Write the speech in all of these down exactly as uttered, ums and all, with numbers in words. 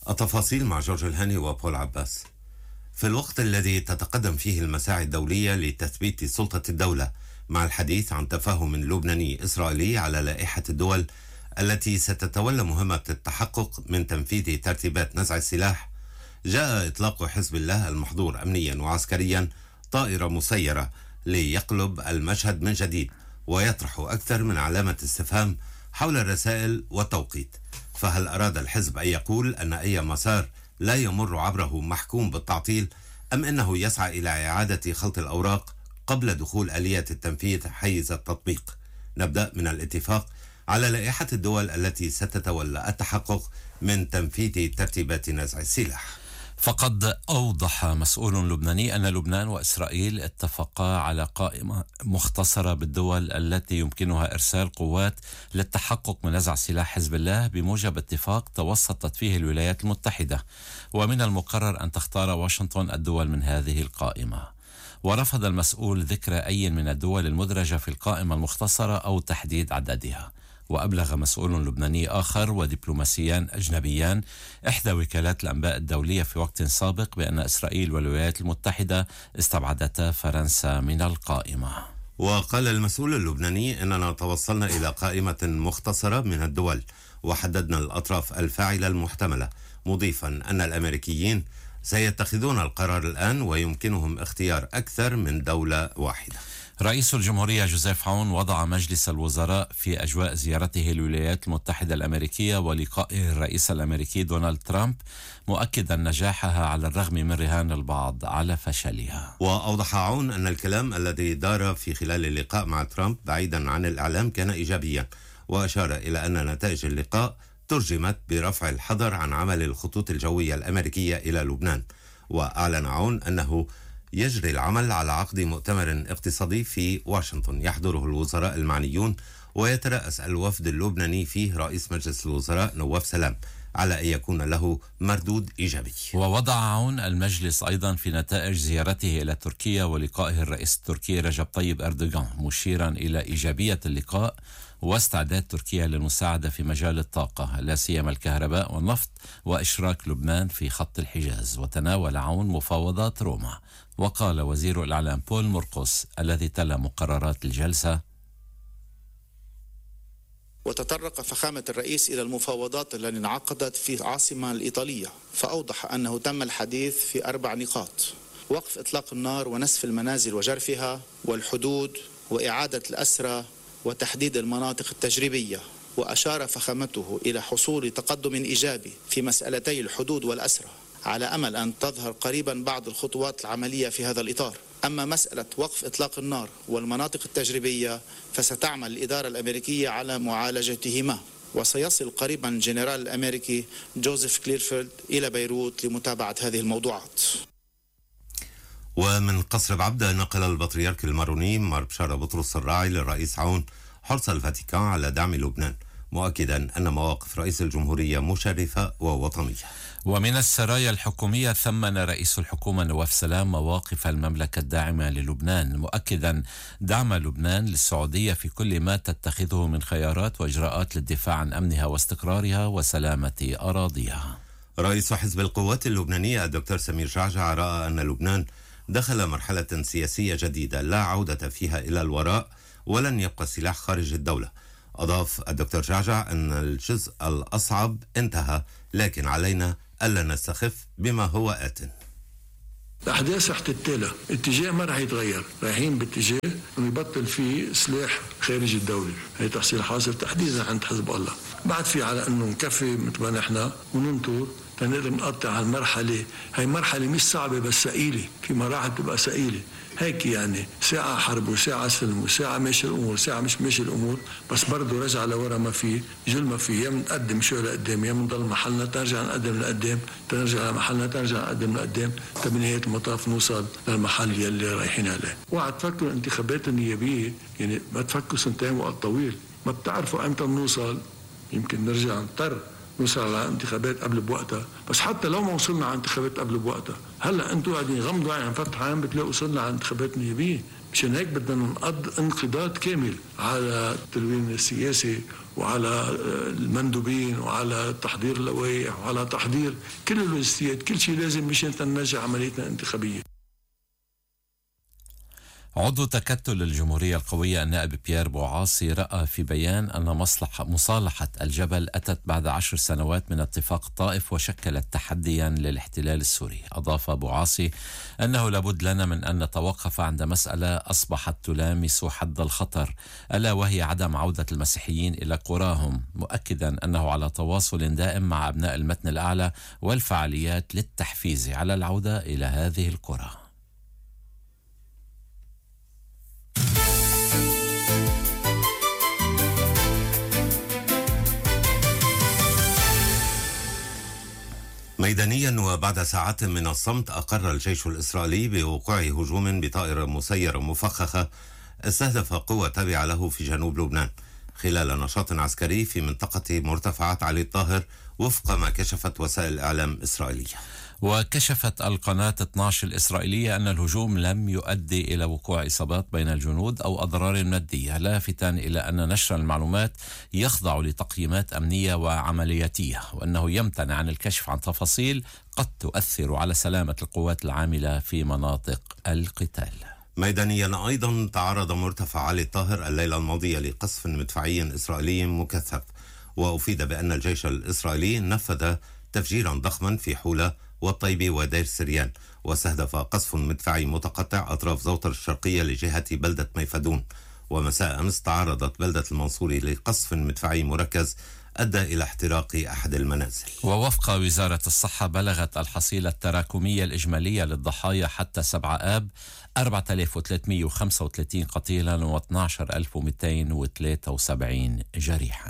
التفاصيل مع جورج الهاني وبول عباس. في الوقت الذي تتقدم فيه المساعي الدولية لتثبيت سلطة الدولة مع الحديث عن تفاهم لبناني إسرائيلي على لائحة الدول التي ستتولى مهمة التحقق من تنفيذ ترتيبات نزع السلاح، جاء إطلاق حزب الله المحظور أمنيا وعسكريا طائرة مسيرة ليقلب المشهد من جديد ويطرح أكثر من علامة استفهام حول الرسائل والتوقيت. فهل أراد الحزب أن يقول أن أي مسار لا يمر عبره محكوم بالتعطيل، أم أنه يسعى إلى إعادة خلط الأوراق قبل دخول آلية التنفيذ حيز التطبيق؟ نبدأ من الاتفاق على لائحة الدول التي ستتولى التحقق من تنفيذ ترتيبات نزع السلاح. فقد أوضح مسؤول لبناني أن لبنان وإسرائيل اتفقا على قائمة مختصرة بالدول التي يمكنها إرسال قوات للتحقق من نزع سلاح حزب الله بموجب اتفاق توسطت فيه الولايات المتحدة، ومن المقرر أن تختار واشنطن الدول من هذه القائمة. ورفض المسؤول ذكر أي من الدول المدرجة في القائمة المختصرة أو تحديد عددها. وأبلغ مسؤول لبناني آخر ودبلوماسيان أجنبيان إحدى وكالات الأنباء الدولية في وقت سابق بأن إسرائيل والولايات المتحدة استبعدتا فرنسا من القائمة. وقال المسؤول اللبناني أننا توصلنا إلى قائمة مختصرة من الدول وحددنا الأطراف الفاعلة المحتملة، مضيفا أن الأمريكيين سيتخذون القرار الآن ويمكنهم اختيار أكثر من دولة واحدة. رئيس الجمهورية جوزيف عون وضع مجلس الوزراء في أجواء زيارته للولايات المتحدة الأمريكية ولقائه الرئيس الأمريكي دونالد ترامب، مؤكدا نجاحها على الرغم من رهان البعض على فشلها. وأوضح عون أن الكلام الذي دار في خلال اللقاء مع ترامب بعيدا عن الإعلام كان إيجابيا، وأشار إلى أن نتائج اللقاء ترجمت برفع الحظر عن عمل الخطوط الجوية الأمريكية إلى لبنان. وأعلن عون أنه يجري العمل على عقد مؤتمر اقتصادي في واشنطن يحضره الوزراء المعنيون ويترأس الوفد اللبناني فيه رئيس مجلس الوزراء نواف سلام، على أن يكون له مردود إيجابي. ووضع عون المجلس أيضا في نتائج زيارته إلى تركيا ولقائه الرئيس التركي رجب طيب أردوغان، مشيرا إلى إيجابية اللقاء واستعداد تركيا للمساعدة في مجال الطاقة لا سيما الكهرباء والنفط وإشراك لبنان في خط الحجاز. وتناول عون مفاوضات روما. وقال وزير الإعلام بول مرقس الذي تلا مقررات الجلسة: وتطرق فخامة الرئيس إلى المفاوضات التي انعقدت في العاصمة الإيطالية، فأوضح أنه تم الحديث في أربع نقاط: وقف إطلاق النار ونسف المنازل وجرفها، والحدود، وإعادة الأسرى، وتحديد المناطق التجريبية. وأشار فخامته إلى حصول تقدم إيجابي في مسألتي الحدود والأسرى، على أمل أن تظهر قريبا بعض الخطوات العملية في هذا الإطار. أما مسألة وقف إطلاق النار والمناطق التجريبية فستعمل الإدارة الأمريكية على معالجتهما، وسيصل قريبا الجنرال الأمريكي جوزيف كليرفيلد إلى بيروت لمتابعة هذه الموضوعات. ومن قصر بعبدة نقل البطريرك الماروني مار بشارة بطرس الراعي للرئيس عون حرص الفاتيكان على دعم لبنان، مؤكدا أن مواقف رئيس الجمهورية مشرفة ووطنية. ومن السرايا الحكومية ثمن رئيس الحكومة نواف سلام مواقف المملكة الداعمة للبنان، مؤكدا دعم لبنان للسعودية في كل ما تتخذه من خيارات وإجراءات للدفاع عن أمنها واستقرارها وسلامة أراضيها. رئيس حزب القوات اللبنانية الدكتور سمير جعجع رأى أن لبنان دخل مرحلة سياسية جديدة لا عودة فيها إلى الوراء ولن يبقى السلاح خارج الدولة. أضاف الدكتور جعجع أن الجزء الأصعب انتهى، لكن علينا ألا نستخف بما هو آت. الأحداث رح تتالى، اتجاه ما رح يتغير، رايحين باتجاه انه يبطل فيه سلاح خارج الدولة. هي تحصيل حاصل تحديدا عند حزب الله. بعد في على انه نكفي مثل ما نحن وننطر تنقدر نقطع هالمرحلة. هي مرحلة مش صعبة بس ثقيلة، في مراحل تبقى ثقيلة هيك، يعني ساعة حرب وساعة سلم وساعة ماشي الأمور وساعة مش ماشي الأمور، بس برضو رجع لورا ما في جل ما في، يا منقدم شوي لقدام يا منضل محلنا ترجع نقدم لقدام، ترجع لمحلنا ترجع نقدم لقدام، بنهاية المطاف نوصل للمحل يلي رايحين عليه. وقت تفكروا الانتخابات النيابية يعني ما تفكروا سنتين وقت طويل، ما بتعرفوا امتى بنوصل، يمكن نرجع نضطر نوصل على انتخابات قبل بوقتها، بس حتى لو ما وصلنا على انتخابات قبل بوقتها، هلا انتم قاعدين غمضوا عين فتح عين بتلاقوا وصلنا على انتخابات نيابيه، مشان هيك بدنا نقض انقضاض كامل على التلوين السياسي وعلى المندوبين وعلى تحضير اللوائح وعلى تحضير كل اللوجستيات، كل شيء لازم مشان تنجح عمليتنا الانتخابية. عضو تكتل الجمهورية القوية النائب بيير بوعاصي رأى في بيان أن مصلحة مصالحة الجبل أتت بعد عشر سنوات من اتفاق الطائف وشكلت تحديا للاحتلال السوري. أضاف بوعاصي أنه لابد لنا من أن نتوقف عند مسألة أصبحت تلامس حد الخطر، ألا وهي عدم عودة المسيحيين إلى قراهم، مؤكدا أنه على تواصل دائم مع أبناء المتن الأعلى والفعاليات للتحفيز على العودة إلى هذه القرى. ميدانيا وبعد ساعات من الصمت أقر الجيش الإسرائيلي بوقوع هجوم بطائرة مسيرة مفخخة استهدف قوة تابعة له في جنوب لبنان خلال نشاط عسكري في منطقة مرتفعات علي الطاهر، وفق ما كشفت وسائل إعلام إسرائيلية. وكشفت القناة اثني عشر الإسرائيلية أن الهجوم لم يؤدي إلى وقوع إصابات بين الجنود أو أضرار مادية، لافتا إلى أن نشر المعلومات يخضع لتقييمات أمنية وعملياتية، وأنه يمتنع عن الكشف عن تفاصيل قد تؤثر على سلامة القوات العاملة في مناطق القتال. ميدانيا أيضا تعرض مرتفع علي الطاهر الليلة الماضية لقصف مدفعي إسرائيلي مكثف، وأفيد بأن الجيش الإسرائيلي نفذ تفجيرا ضخما في حولة والطيبي ودير سريان، واستهدف قصف مدفعي متقطع أطراف زوطر الشرقية لجهة بلدة ميفدون. ومساء أمس تعرضت بلدة المنصوري لقصف مدفعي مركز أدى إلى احتراق أحد المنازل. ووفق وزارة الصحة بلغت الحصيلة التراكمية الإجمالية للضحايا حتى سبعة آب أربعة آلاف وثلاثمئة وخمسة وثلاثين قتيلا واثني عشر ألف ومئتين وثلاثة وسبعين جريحا.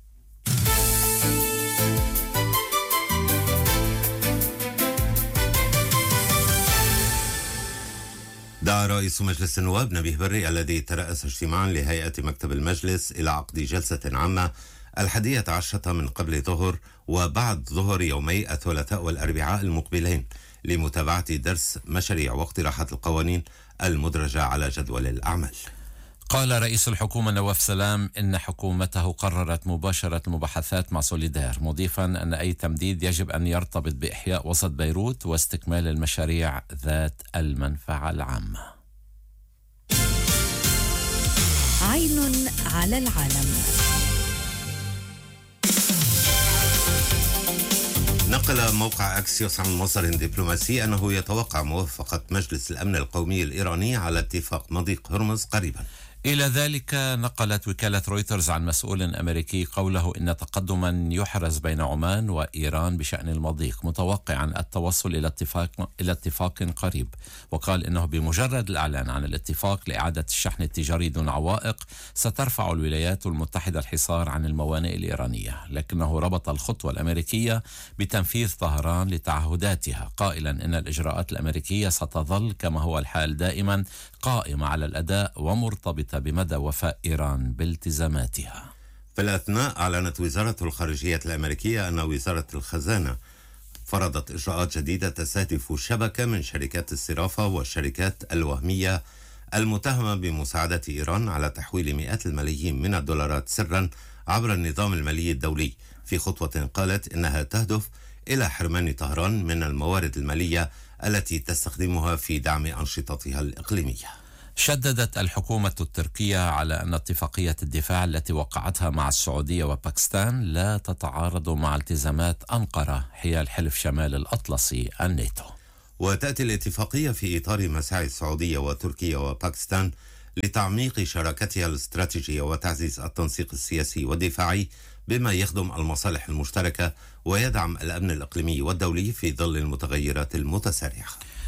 دعا رئيس مجلس النواب نبيه بري الذي ترأس اجتماعا لهيئة مكتب المجلس إلى عقد جلسة عامة الحادية عشرة من قبل ظهر وبعد ظهر يومي الثلاثاء والأربعاء المقبلين لمتابعة درس مشاريع واقتراحات القوانين المدرجة على جدول الأعمال. قال رئيس الحكومة نواف سلام إن حكومته قررت مباشرة المباحثات مع سوليدار، مضيفا أن أي تمديد يجب أن يرتبط بإحياء وسط بيروت واستكمال المشاريع ذات المنفعة العامة. عين على العالم. نقل موقع أكسيوس عن مصدر دبلوماسي أنه يتوقع موافقة مجلس الأمن القومي الإيراني على اتفاق مضيق هرمز قريبا. إلى ذلك نقلت وكالة رويترز عن مسؤول أمريكي قوله إن تقدما يحرز بين عمان وإيران بشأن المضيق، متوقعا التوصل إلى اتفاق إلى اتفاق قريب. وقال إنه بمجرد الإعلان عن الاتفاق لإعادة الشحن التجاري دون عوائق سترفع الولايات المتحدة الحصار عن الموانئ الإيرانية، لكنه ربط الخطوة الأمريكية بتنفيذ طهران لتعهداتها، قائلا إن الإجراءات الأمريكية ستظل كما هو الحال دائما قائمة على الأداء ومرتبطة بمدى وفاء إيران بالتزاماتها. في الأثناء أعلنت وزارة الخارجية الأمريكية أن وزارة الخزانة فرضت إجراءات جديدة تستهدف شبكة من شركات الصرافة والشركات الوهمية المتهمة بمساعدة إيران على تحويل مئات الملايين من الدولارات سرا عبر النظام المالي الدولي، في خطوة قالت إنها تهدف إلى حرمان طهران من الموارد المالية التي تستخدمها في دعم أنشطتها الإقليمية. شددت الحكومة التركية على أن اتفاقية الدفاع التي وقعتها مع السعودية وباكستان لا تتعارض مع التزامات أنقرة حيال حلف شمال الأطلسي الناتو. وتأتي الاتفاقية في إطار مساعي السعودية وتركيا وباكستان لتعميق شراكتها الاستراتيجية وتعزيز التنسيق السياسي والدفاعي بما يخدم المصالح المشتركة ويدعم الأمن الإقليمي والدولي في ظل المتغيرات المتسارعة.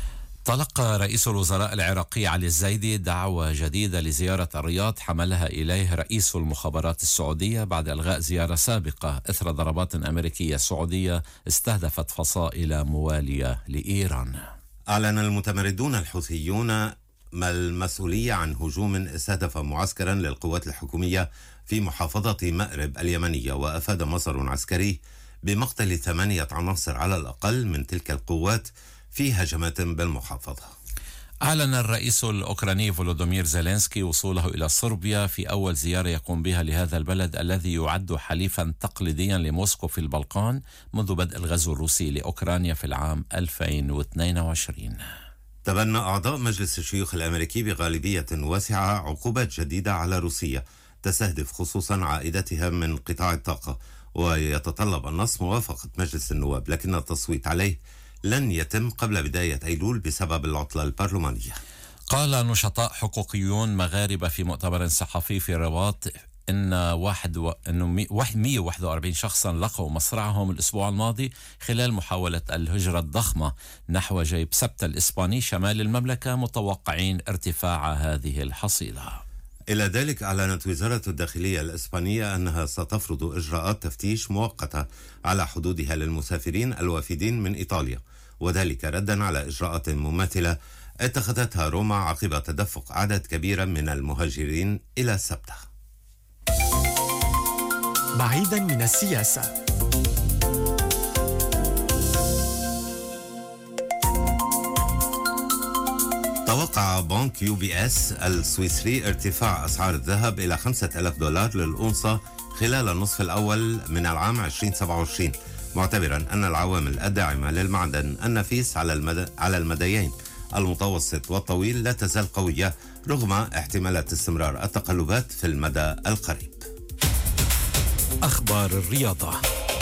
تلقى رئيس الوزراء العراقي علي الزايدي دعوة جديدة لزيارة الرياض حملها إليه رئيس المخابرات السعودية بعد إلغاء زيارة سابقة إثر ضربات أمريكية سعودية استهدفت فصائل موالية لإيران. أعلن المتمردون الحوثيون المسؤولية عن هجوم استهدف معسكرا للقوات الحكومية في محافظة مأرب اليمنية، وأفاد مصدر عسكري بمقتل ثمانية عناصر على الأقل من تلك القوات في هجمات بالمحافظة. أعلن الرئيس الأوكراني فولودومير زيلينسكي وصوله إلى صربيا في أول زيارة يقوم بها لهذا البلد الذي يعد حليفا تقليديا لموسكو في البلقان منذ بدء الغزو الروسي لأوكرانيا في العام ألفين واثنين وعشرين. تبنى أعضاء مجلس الشيوخ الأمريكي بغالبية واسعة عقوبات جديدة على روسيا تستهدف خصوصا عائدتها من قطاع الطاقة، ويتطلب النص موافقة مجلس النواب، لكن التصويت عليه لن يتم قبل بداية أيلول بسبب العطلة البرلمانية. قال نشطاء حقوقيون مغاربة في مؤتمر صحفي في الرباط إن واحد و... إنه مئة وواحد وأربعين شخصا لقوا مصرعهم الأسبوع الماضي خلال محاولة الهجرة الضخمة نحو جيب سبتة الإسباني شمال المملكة، متوقعين ارتفاع هذه الحصيلة. إلى ذلك أعلنت وزارة الداخلية الإسبانية أنها ستفرض إجراءات تفتيش مؤقتة على حدودها للمسافرين الوافدين من إيطاليا، وذلك ردا على إجراءات مماثلة اتخذتها روما عقب تدفق عدد كبير من المهاجرين إلى سبتة. بعيدا من السياسة، توقع بنك يو بي اس السويسري ارتفاع أسعار الذهب إلى خمسة آلاف دولار للأونصة خلال النصف الأول من العام ألفين وسبعة وعشرين، معتبرا أن العوامل الداعمة للمعدن النفيس على المدى على المديين المتوسط والطويل لا تزال قوية رغم احتمالات استمرار التقلبات في المدى القريب. أخبار الرياضة.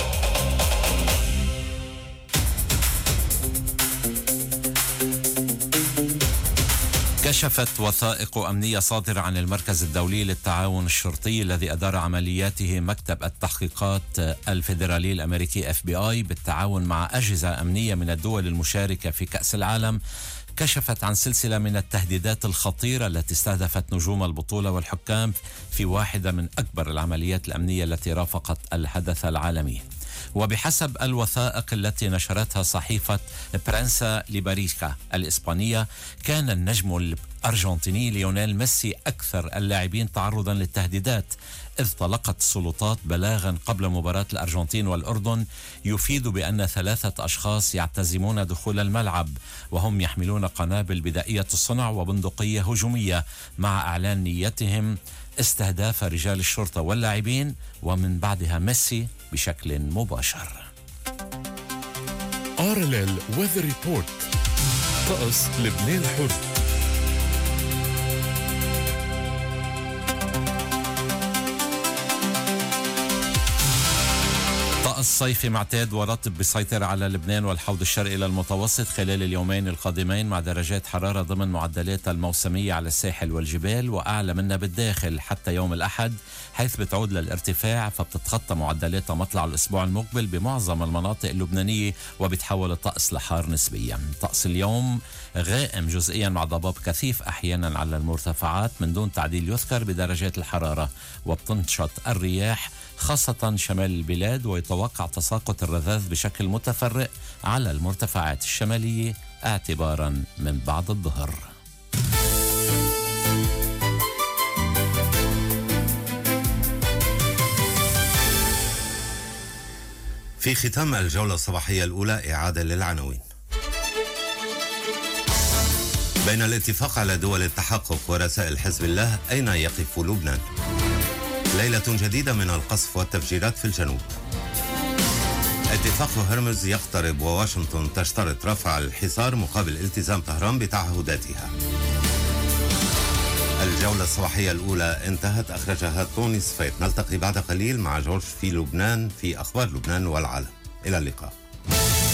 كشفت وثائق أمنية صادرة عن المركز الدولي للتعاون الشرطي الذي أدار عملياته مكتب التحقيقات الفيدرالي الأمريكي إف بي آي بالتعاون مع أجهزة أمنية من الدول المشاركة في كأس العالم، كشفت عن سلسلة من التهديدات الخطيرة التي استهدفت نجوم البطولة والحكام في واحدة من أكبر العمليات الأمنية التي رافقت الحدث العالمي. وبحسب الوثائق التي نشرتها صحيفة برنسا ليباريكا الإسبانية، كان النجم الأرجنتيني ليونيل ميسي أكثر اللاعبين تعرضا للتهديدات، إذ طلقت السلطات بلاغا قبل مباراة الأرجنتين والأردن يفيد بأن ثلاثة أشخاص يعتزمون دخول الملعب وهم يحملون قنابل بدائية الصنع وبندقية هجومية، مع إعلان نيتهم استهداف رجال الشرطة واللاعبين ومن بعدها ميسي بشكل مباشر. آر إل إل Weather Report. طقس لبنان حر. الصيفي معتاد ورطب بيسيطر على لبنان والحوض الشرقي للمتوسط خلال اليومين القادمين، مع درجات حرارة ضمن معدلات الموسمية على الساحل والجبال وأعلى منها بالداخل حتى يوم الأحد، حيث بتعود للارتفاع فبتتخطى معدلات مطلع الأسبوع المقبل بمعظم المناطق اللبنانية وبتحول الطقس لحار نسبيا. طقس اليوم غائم جزئيا مع ضباب كثيف أحيانا على المرتفعات من دون تعديل يذكر بدرجات الحرارة، وبتنشط الرياح خاصة شمال البلاد، ويتوقع تساقط الرذاذ بشكل متفرق على المرتفعات الشمالية اعتبارا من بعد الظهر. في ختام الجولة الصباحية الأولى إعادة للعناوين. بين الاتفاق على دول التحقق ورسائل حزب الله، أين يقف لبنان؟ ليلة جديدة من القصف والتفجيرات في الجنوب. اتفاق هرمز يقترب وواشنطن تشترط رفع الحصار مقابل التزام طهران بتعهداتها. الجولة الصباحية الأولى انتهت، أخرجها توني صفيت. نلتقي بعد قليل مع جورج في لبنان في أخبار لبنان والعالم. إلى اللقاء.